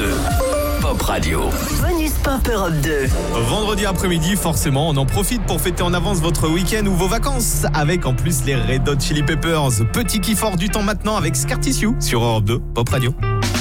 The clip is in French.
2. Pop Radio. Bonus Pop Europe 2. Vendredi après-midi, forcément, on en profite pour fêter en avance votre week-end ou vos vacances. Avec en plus les Red Hot Chili Peppers. Petit kiff hors du temps maintenant avec Scar Tissue sur Europe 2, Pop Radio.